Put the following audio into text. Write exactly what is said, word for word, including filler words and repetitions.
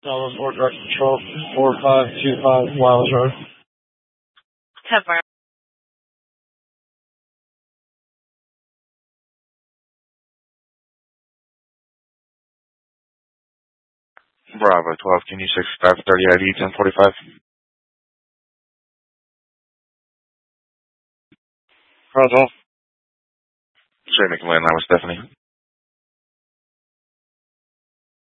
Bravo Fort Direct Control, four five two five Wiles Road. ten four. Bravo twelve, can you six five thirty I D ten forty-five? Bravo twelve. Sure, making land line with Stephanie.